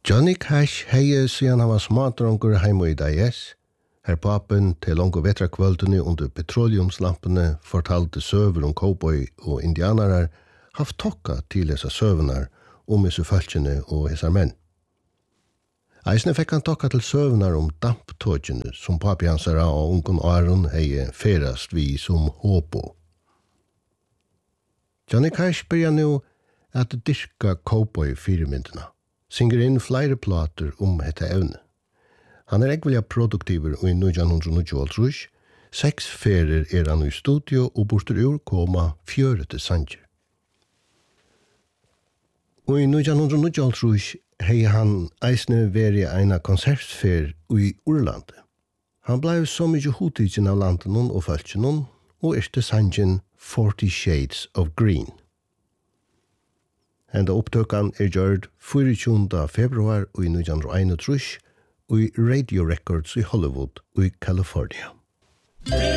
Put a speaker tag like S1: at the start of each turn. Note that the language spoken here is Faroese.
S1: Johnny Cash hei siden han var smadronker heima I DIS. Herr papen til lange vetrakvöldene under petroleumslampene fortalte søver cowboy og indianere haft tokka til dessa søvnar hese fölkjene og hesar menn. Eisne fikk han tokka til søvnar damptåkjene som papi hansara og ungon Aron hei ferast vi som håpo. Johnny Cash byrja nu at dyrka cowboy-firmyndina. Synger inn flere plater hetta evne. Han ekvelja produktiver I 1998. 6 ferer han I studio og bortur ur koma 4 sanger. Og I 1998 hei han eisne veri eina konsertfer I Urlande. Han blei så mykje hotigen av landen og fölkjen og erste sangen 40 Shades of Green. Henda opptøkan gjørd 24. februar I 1931 I Radio Records I Hollywood I California.